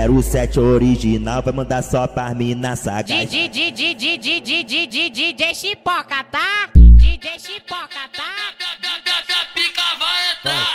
07 original, vai mandar só pra mina sagaz. DJ Chipoca, tá? DJ Chipoca, tá?